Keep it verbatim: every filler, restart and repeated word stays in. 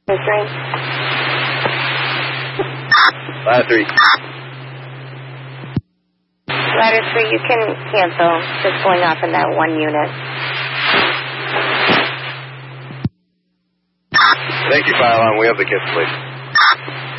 Three. Ladder three. Ladder three, you can cancel. Just going off in that one unit. Thank you, fire alarm. We have the kids, please.